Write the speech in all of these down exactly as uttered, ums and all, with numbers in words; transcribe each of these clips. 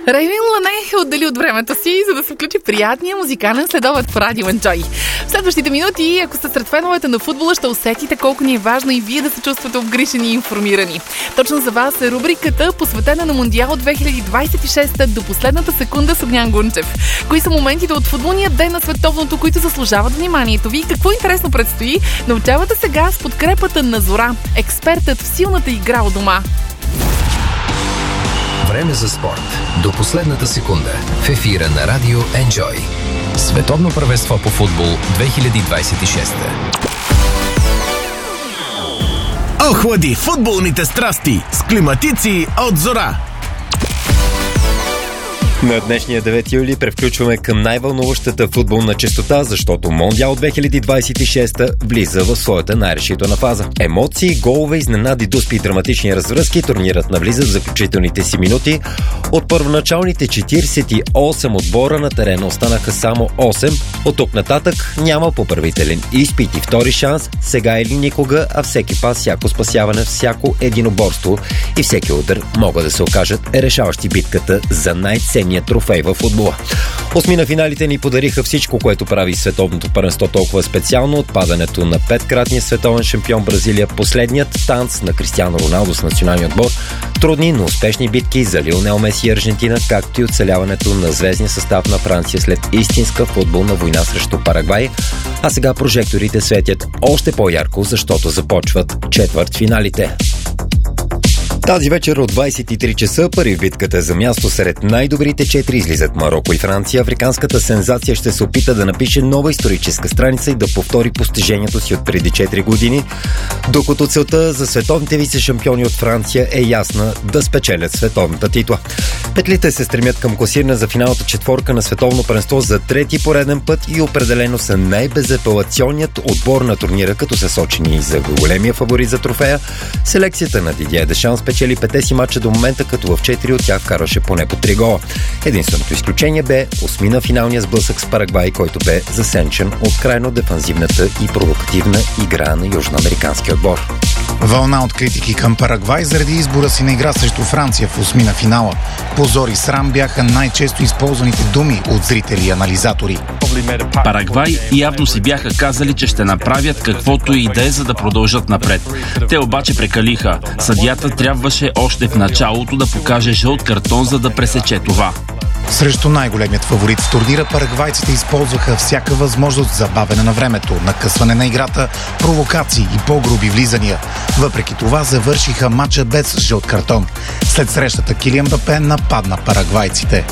Рейвин Лане отдели от времето си, за да се включи приятния музикален следобед в Радио Enjoy. В следващите минути, ако сте сред феновете на футбола, ще усетите колко ни е важно и вие да се чувствате обгрижени и информирани. Точно за вас е рубриката, посветена на Мондиал две хиляди двадесет и шеста до последната секунда с Огнян Гунчев. Кои са моментите от футболния ден на световното, които заслужават вниманието ви? Какво интересно предстои? Научавате сега с подкрепата на Зора, експертът в силната игра у дома. Време за спорт. До последната секунда. В ефира на Радио Enjoy. Световно първенство по футбол две хиляди двадесет и шеста. Охлади футболните страсти с климатици от Зора. На днешния девети юли превключваме към най-вълнуващата футболна честота, защото Мондиал две хиляди двадесет и шеста влиза в своята най-решителна фаза. Емоции, голове, изненади, дуспи и драматични развръзки, турнирът навлиза в заключителните си минути. От първоначалните четиридесет и осем отбора на терена останаха само осем. От тук нататък няма поправителен изпит и втори шанс, сега или никога, а всеки пас, всяко спасяване, всяко единоборство и всеки удар могат да се окажат решаващи битката за най-ценния трофей във футбола. Осми на финалите ни подариха всичко, което прави световното първенство толкова специално. Отпадането на петкратния световен шампион Бразилия, последният танц на Кристиано Роналдо с националния отбор, трудни, но успешни битки за Лионел Меси и Аржентина, както и оцеляването на звездния състав на Франция след истинска футболна война срещу Парагвай. А сега прожекторите светят още по-ярко, защото започват четвъртфиналите. Тази вечер от двадесет и три часа първи в битката за място сред най-добрите четири излизат Мароко и Франция. Африканската сензация ще се опита да напише нова историческа страница и да повтори постижението си от преди четири години, докато целта за световните вице-шампиони от Франция е ясна – да спечелят световната титла. Петлите се стремят към класиране за финалната четворка на световно първенство за трети пореден път и определено са най-безапелационният отбор на турнира, като са сочени за големия фаворит за трофея. Селекцията на Дидие Дешамс печели пете си мача до момента, като в четири от тях вкарваше поне по три гола. Единственото изключение бе осмина финалния сблъсък с Парагвай, който бе засенчен от крайно дефанзивната и провокативна игра на южноамериканския отбор. Вълна от критики към Парагвай заради избора си на игра срещу Франция в осмина финала. Позор и срам бяха най-често използваните думи от зрители и анализатори. Парагвай явно си бяха казали, че ще направят каквото и да е, за да продължат напред. Те обаче прекалиха. Съдията трябваше още в началото да покаже жълт картон, за да пресече това. Срещу най-големият фаворит в турнира парагвайците използваха всяка възможност за бавене на времето, накъсване на играта, провокации и по-груби влизания. Въпреки това завършиха матча без жълт картон. След срещата Килиан Мбапе нападна парагвайците.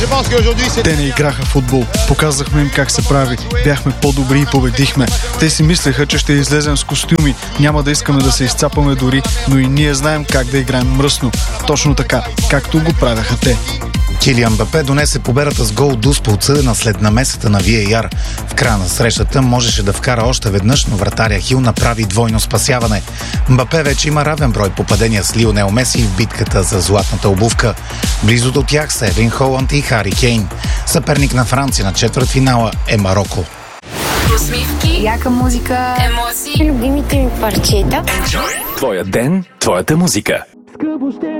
Те не играха футбол. Показахме им как се прави. Бяхме по-добри и победихме. Те си мислеха, че ще излезем с костюми. Няма да искаме да се изцапаме дори, но и ние знаем как да играем мръсно. Точно така, както го правяха те. Килиан Мбапе донесе победата с гол до спълца след намесата на ви ей ар. В края на срещата можеше да вкара още веднъж, но вратаря Хил направи двойно спасяване. Мбапе вече има равен брой попадения с Лионел Меси в битката за златната обувка. Близо до тях са Евлин Холанд и Хари Кейн. Съперник на Франция на четвъртфинала е Мароко. Усмивки, яка музика, емоции, любимите ми парчета. Твоя ден, твоята музика.